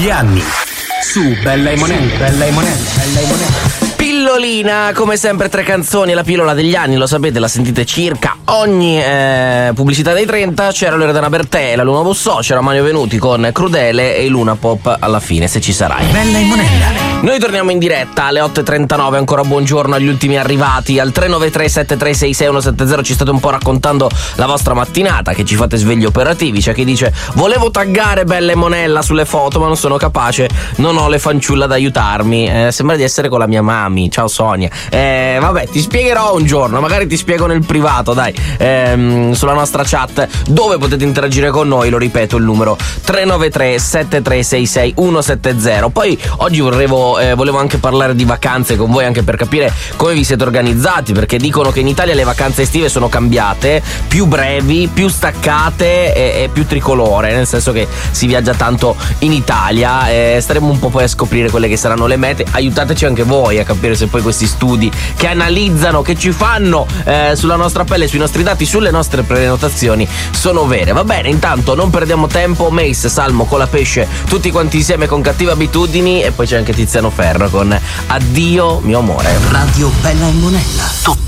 degli anni. Su Bella e Monella, Bella e Monella, Bella e Monella. Pillolina, come sempre 3 canzoni, la pillola degli anni, lo sapete, la sentite circa ogni pubblicità dei 30. C'era Loredana Bertè e la Luna Bussò, c'era Mario Venuti con Crudele e Luna Pop alla fine, se ci sarai. Bella e Monella. Noi torniamo in diretta alle 8.39, ancora buongiorno agli ultimi arrivati al 393 7366 170. Ci state un po' raccontando la vostra mattinata, che ci fate svegli operativi. C'è chi dice: volevo taggare Bella e Monella sulle foto ma non sono capace, non ho le fanciulle ad aiutarmi. Sembra di essere con la mia mami. Ciao Sonia. Vabbè, ti spiegherò un giorno, magari ti spiego nel privato, dai, sulla nostra chat, dove potete interagire con noi. Lo ripeto, il numero 393 7366 170. Poi oggi volevo anche parlare di vacanze con voi, anche per capire come vi siete organizzati, perché dicono che in Italia le vacanze estive sono cambiate, più brevi, più staccate e più tricolore, nel senso che si viaggia tanto in Italia. Staremo un po' poi a scoprire quelle che saranno le mete. Aiutateci anche voi a capire se poi questi studi che analizzano, che ci fanno sulla nostra pelle, sui nostri dati, sulle nostre prenotazioni sono vere. Va bene, intanto non perdiamo tempo. Mace, Salmo, Colapesce, tutti quanti insieme con Cattive Abitudini, e poi c'è anche Tiziano Ferro con Addio mio amore. Radio Bella e Monella.